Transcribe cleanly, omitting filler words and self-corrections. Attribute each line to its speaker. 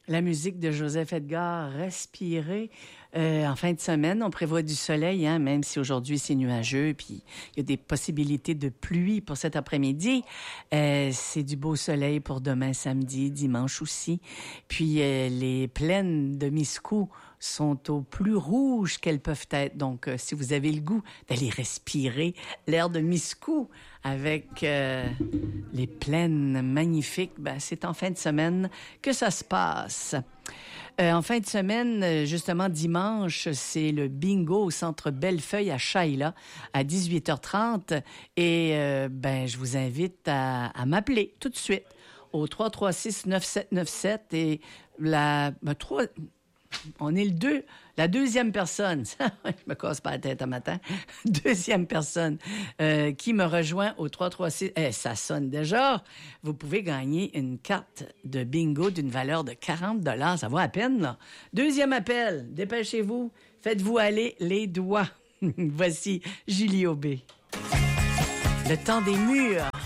Speaker 1: La musique de Joseph Edgar, Respirer. En fin de semaine, on prévoit du soleil, hein, même si aujourd'hui c'est nuageux, puis il y a des possibilités de pluie pour cet après-midi. C'est du beau soleil pour demain samedi, dimanche aussi. Puis les plaines de Miscou sont au plus rouges qu'elles peuvent être. Donc, si vous avez le goût d'aller respirer l'air de Miscou avec les plaines magnifiques, ben, c'est en fin de semaine que ça se passe. En fin de semaine, justement dimanche, c'est le bingo au Centre Bellefeuille à Chaïla à 18h30. Et ben, je vous invite à m'appeler tout de suite au 336-9797 et on est la deuxième personne, je me casse pas la tête un matin, deuxième personne qui me rejoint au 336, ça sonne déjà, vous pouvez gagner une carte de bingo d'une valeur de 40$, ça vaut à peine, là. Deuxième appel, dépêchez-vous, faites-vous aller les doigts. Voici Julie Aubé. Le temps des murs.